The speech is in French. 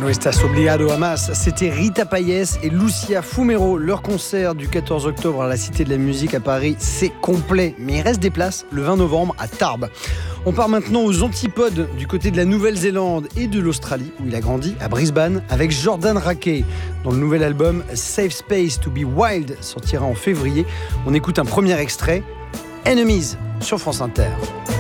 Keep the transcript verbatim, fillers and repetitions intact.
No estás obligado a más. C'était Rita Payés et Lucia Fumero. Leur concert du quatorze octobre à la Cité de la Musique à Paris, c'est complet. Mais il reste des places le vingt novembre à Tarbes. On part maintenant aux antipodes du côté de la Nouvelle-Zélande et de l'Australie, où il a grandi, à Brisbane, avec Jordan Rakei. Dans le nouvel album Safe Space to be Wild, sortira en février. On écoute un premier extrait, Enemies, sur France Inter.